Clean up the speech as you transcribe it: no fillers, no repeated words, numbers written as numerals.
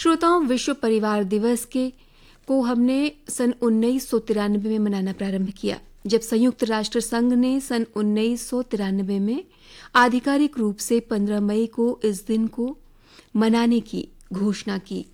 श्रोताओं, विश्व परिवार दिवस को हमने सन 1993 में मनाना प्रारंभ किया, जब संयुक्त राष्ट्र संघ ने सन 1993 में आधिकारिक रूप से 15 मई को इस दिन को मनाने की घोषणा की।